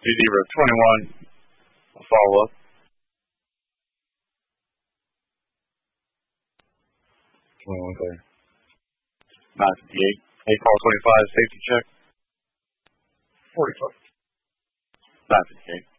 Zebra 21, a follow-up. 21 clear. 958. 8 call 25, safety check. 45. 958.